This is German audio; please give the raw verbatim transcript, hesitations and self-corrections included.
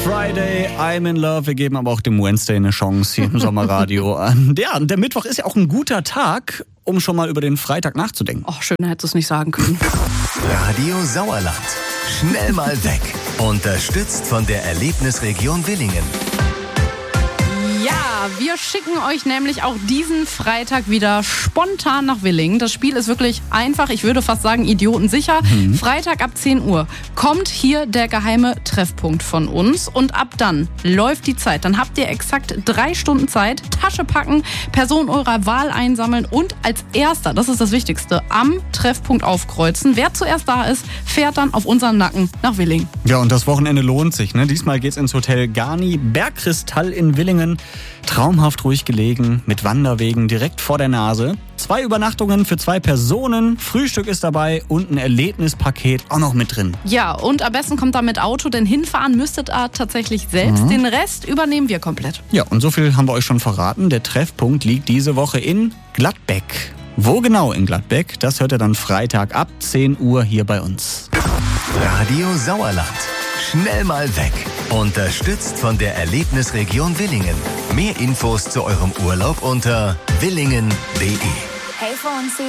Friday, I'm in love. Wir geben aber auch dem Wednesday eine Chance hier im Sommerradio. Ja, und der Mittwoch ist ja auch ein guter Tag, um schon mal über den Freitag nachzudenken. Ach, schön, hättest du es nicht sagen können. Radio Sauerland. Schnell mal weg. Unterstützt von der Erlebnisregion Willingen. Ja, wir schicken euch nämlich auch diesen Freitag wieder spontan nach Willingen. Das Spiel ist wirklich einfach, ich würde fast sagen idiotensicher. Mhm. Freitag ab zehn Uhr kommt hier der geheime Treffpunkt von uns und ab dann läuft die Zeit. Dann habt ihr exakt drei Stunden Zeit, Tasche packen, Person eurer Wahl einsammeln und als erster, das ist das Wichtigste, am Treffpunkt aufkreuzen. Wer zuerst da ist, fährt dann auf unseren Nacken nach Willingen. Ja, und das Wochenende lohnt sich. Ne? Diesmal geht's ins Hotel Garni Bergkristall in Willingen. Traumhaft ruhig gelegen, mit Wanderwegen direkt vor der Nase. Zwei Übernachtungen für zwei Personen, Frühstück ist dabei und ein Erlebnispaket auch noch mit drin. Ja, und am besten kommt da mit Auto, denn hinfahren müsstet ihr tatsächlich selbst. Mhm. Den Rest übernehmen wir komplett. Ja, und so viel haben wir euch schon verraten. Der Treffpunkt liegt diese Woche in Gladbeck. Wo genau in Gladbeck? Das hört ihr dann Freitag ab zehn Uhr hier bei uns. Radio Sauerland. Schnell mal weg. Unterstützt von der Erlebnisregion Willingen. Mehr Infos zu eurem Urlaub unter willingen punkt de. Hey Fonzie.